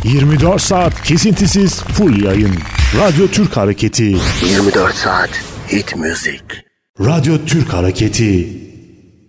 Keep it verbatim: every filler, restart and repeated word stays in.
yirmi dört saat kesintisiz full yayın. Radyo Türk Hareketi. yirmi dört saat hit müzik. Radyo Türk Hareketi.